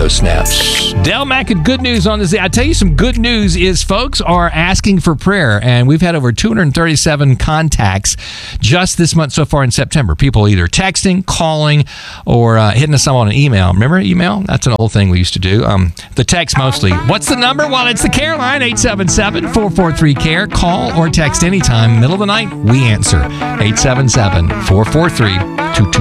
those snaps. Del Mack and good news on this. I tell you, some good news is folks are asking for prayer, and we've had over 237 contacts just this month so far in September. People either texting, calling, or hitting us up on an email. Remember email? That's an old thing we used to do. The text mostly. What's the number? Well, it's the Care Line, 877-443-CARE. Call or text anytime. Middle of the night, we answer. 877-443-CARE.